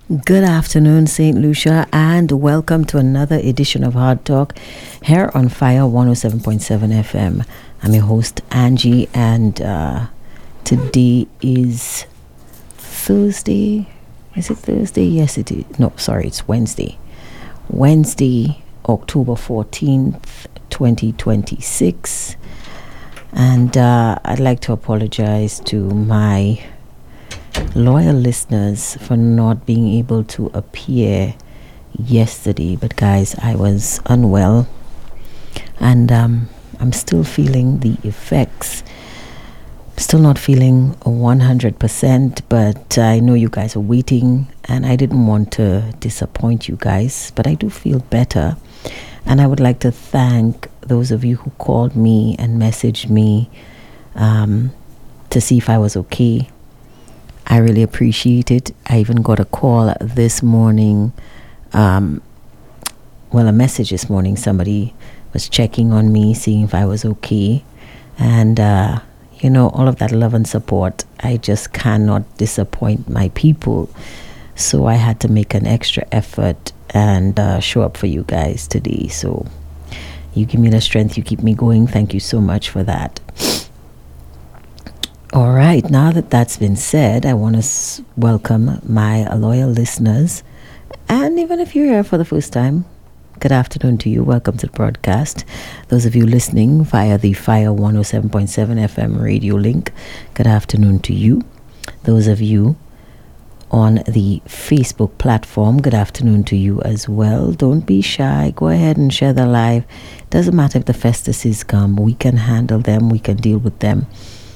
Good afternoon, St. Lucia, and welcome to another edition of Hard Talk here on Fire 107.7 FM. I'm your host, Angie, and today is Thursday. Is it Thursday? Yes, it is. No, sorry, it's Wednesday. Wednesday, October 14th, 2026. And I'd like to apologize to my loyal listeners for not being able to appear yesterday, but guys, I was unwell and I'm still feeling the effects. Still not feeling 100%, but I know you guys are waiting and I didn't want to disappoint you guys, but I do feel better. And I would like to thank those of you who called me and messaged me to see if I was okay. I really appreciate it. I even got a call this morning, a message this morning. Somebody was checking on me, seeing if I was okay. And, all of that love and support, I just cannot disappoint my people. So I had to make an extra effort and show up for you guys today. So you give me the strength, you keep me going. Thank you so much for that. All right, now that that's been said, I want to welcome my loyal listeners. And even if you're here for the first time, good afternoon to you. Welcome to the broadcast. Those of you listening via the Fire 107.7 FM radio link, good afternoon to you. Those of you on the Facebook platform, good afternoon to you as well. Don't be shy. Go ahead and share the live. Doesn't matter if the festuses come. We can handle them. We can deal with them.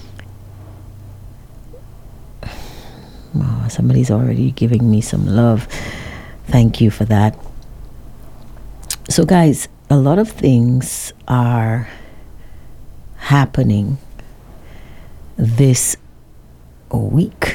Oh, somebody's already giving me some love. Thank you for that. So guys, a lot of things are happening this week.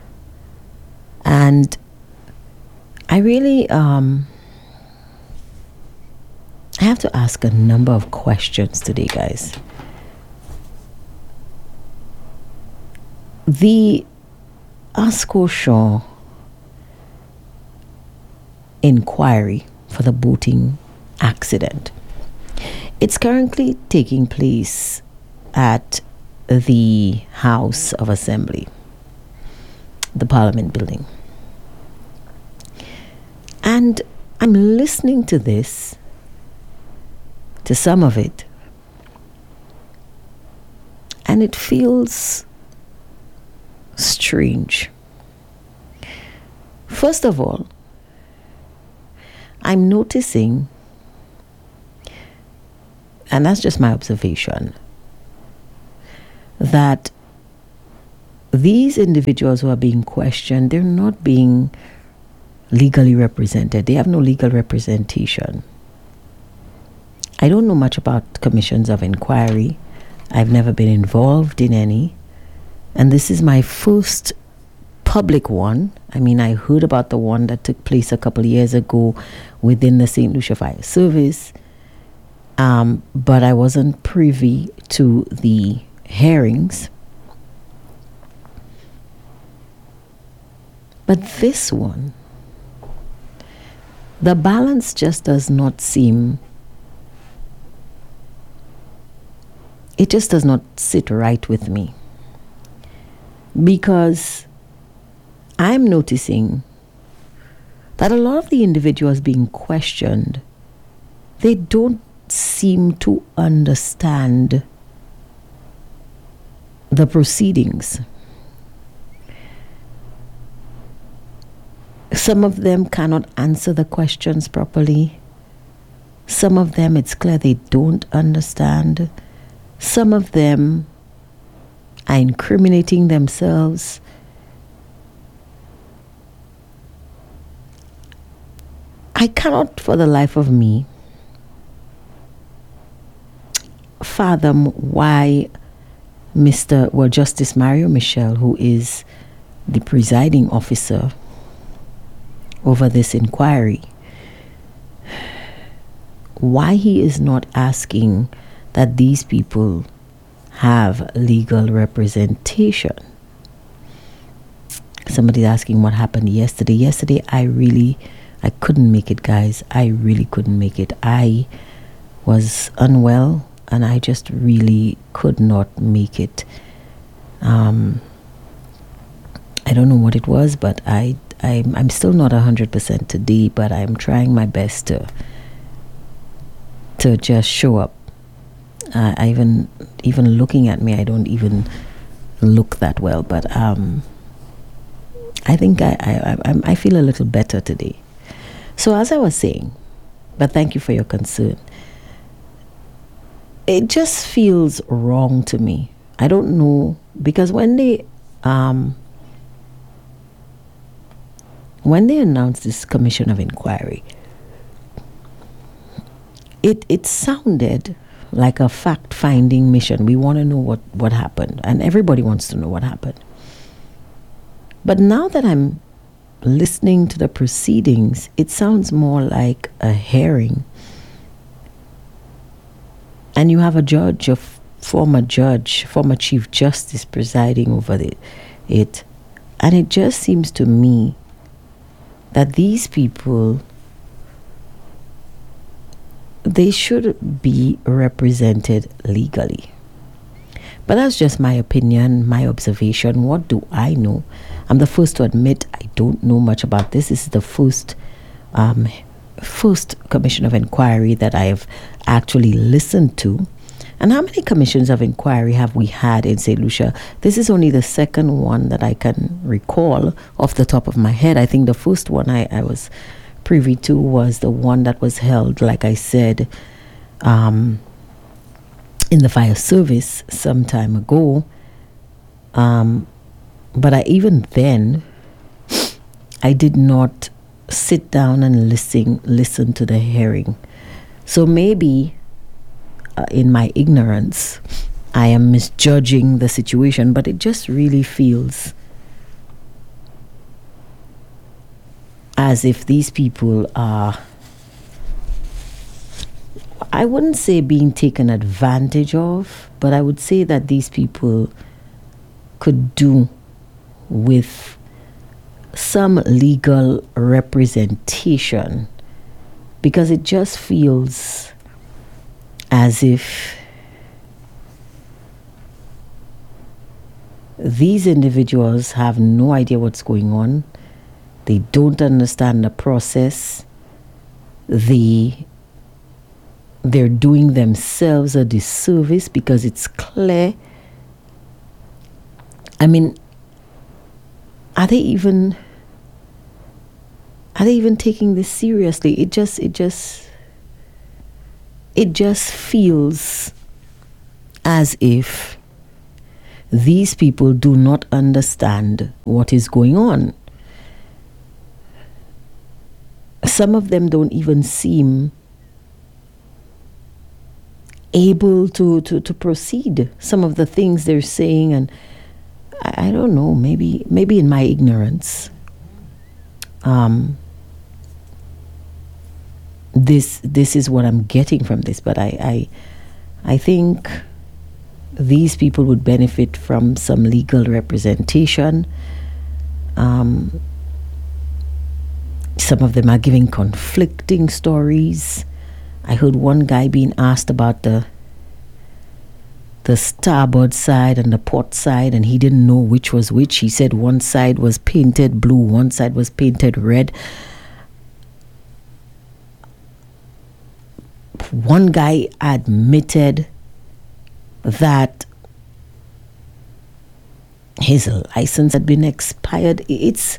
And I really I have to ask a number of questions today, guys. The Asco inquiry for the boating accident. It's currently taking place at the House of Assembly, the Parliament building. And I'm listening to this, to some of it, and it feels strange. First of all, I'm noticing, and that's just my observation, that these individuals who are being questioned, they're not being legally represented. They have no legal representation. I don't know much about commissions of inquiry. I've never been involved in any. And this is my first public one. I mean, I heard about the one that took place a couple of years ago within the St. Lucia Fire Service, but I wasn't privy to the hearings. But this one, the balance just does not seem, it just does not sit right with me. Because I'm noticing that a lot of the individuals being questioned, they don't seem to understand the proceedings. Some of them cannot answer the questions properly. Some of them, it's clear they don't understand. Some of them are incriminating themselves. I cannot for the life of me fathom why Justice Mario Michel, who is the presiding officer over this inquiry, why he is not asking that these people have legal representation. Somebody's asking what happened yesterday. Yesterday, I couldn't make it, guys. I really couldn't make it. I was unwell, and I just really could not make it. I don't know what it was, but I'm still not 100% today, but I'm trying my best to just show up. I even looking at me, I don't even look that well, but I think I feel a little better today. So as I was saying, but thank you for your concern. It just feels wrong to me. I don't know, because when they announced this commission of inquiry, it sounded like a fact-finding mission. We want to know what happened, and everybody wants to know what happened. But now that I'm listening to the proceedings, it sounds more like a hearing. And you have a judge, former Chief Justice presiding over it. And it just seems to me that these people, they should be represented legally. But that's just my opinion, my observation. What do I know? I'm the first to admit I don't know much about this. This is the first commission of inquiry that I have actually listened to. And how many commissions of inquiry have we had in St. Lucia? This is only the second one that I can recall off the top of my head. I think the first one I was privy to was the one that was held, like I said, in the fire service some time ago. But even then, I did not sit down and listen to the hearing. So maybe in my ignorance, I am misjudging the situation, but it just really feels as if these people are, I wouldn't say being taken advantage of, but I would say that these people could do with some legal representation, because it just feels as if these individuals have no idea what's going on. They don't understand the process. They're doing themselves a disservice, because it's clear. I mean, are they even taking this seriously? It just feels as if these people do not understand what is going on. Some of them don't even seem able to proceed. Some of the things they're saying, and I don't know, maybe in my ignorance, this is what I'm getting from this. But I think these people would benefit from some legal representation. Some of them are giving conflicting stories. I heard one guy being asked about the starboard side and the port side, and he didn't know which was which. He said one side was painted blue, one side was painted red. One guy admitted that his license had been expired. It's,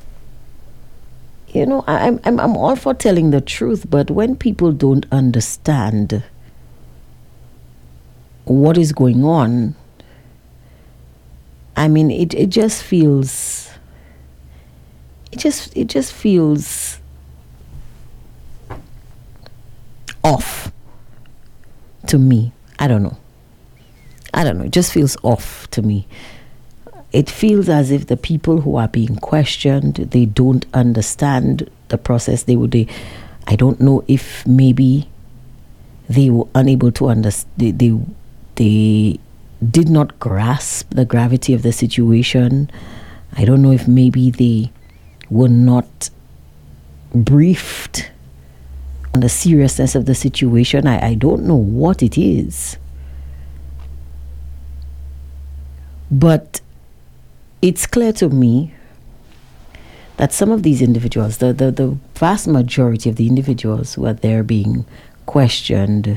I'm all for telling the truth, but when people don't understand what is going on, I mean, it just feels off to me. I don't know. It just feels off to me. It feels as if the people who are being questioned, they don't understand the process. I don't know if maybe they were unable to understand. They did not grasp the gravity of the situation. I don't know if maybe they were not briefed on the seriousness of the situation. I don't know what it is. But it's clear to me that some of these individuals, the vast majority of the individuals who are there being questioned,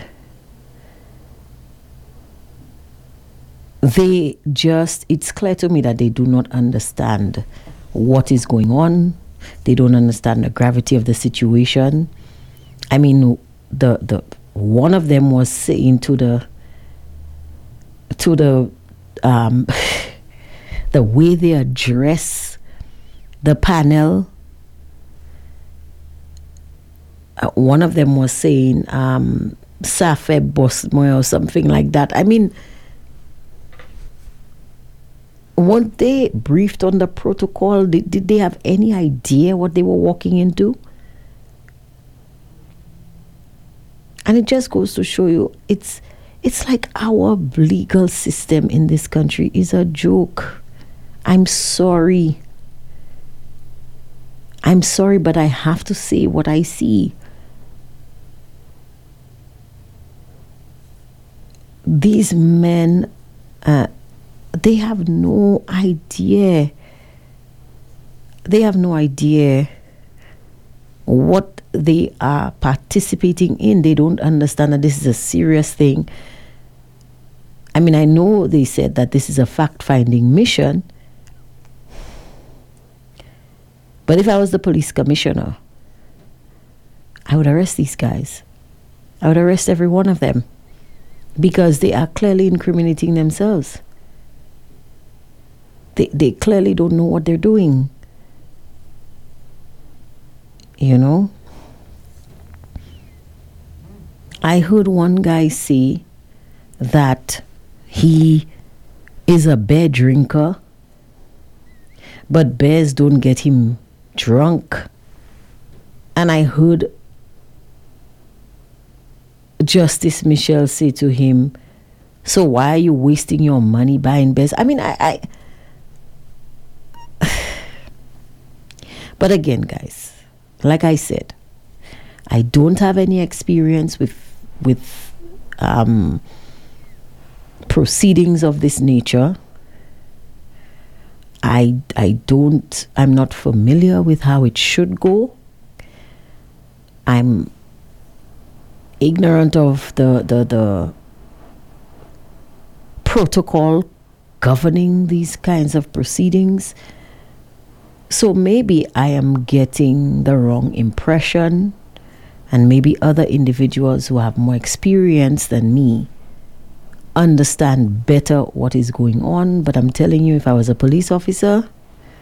it's clear to me that they do not understand what is going on. They don't understand the gravity of the situation. I mean, the one of them was saying to the the way they address the panel. One of them was saying Safe Bosmoy or something like that. I mean, weren't they briefed on the protocol? Did they have any idea what they were walking into? And it just goes to show you, it's like our legal system in this country is a joke. I'm sorry, but I have to say what I see. These men, they have no idea. They have no idea what they are participating in. They don't understand that this is a serious thing. I mean, I know they said that this is a fact-finding mission, but if I was the police commissioner, I would arrest these guys. I would arrest every one of them because they are clearly incriminating themselves. They clearly don't know what they're doing. You know? I heard one guy say that he is a beer drinker, but beers don't get him drunk. And I heard Justice Michelle say to him, so why are you wasting your money buying beers? I mean, I but again, guys, like I said, I don't have any experience with proceedings of this nature. I'm not familiar with how it should go. I'm ignorant of the protocol governing these kinds of proceedings. So maybe I am getting the wrong impression, and maybe other individuals who have more experience than me understand better what is going on. But I'm telling you, if I was a police officer,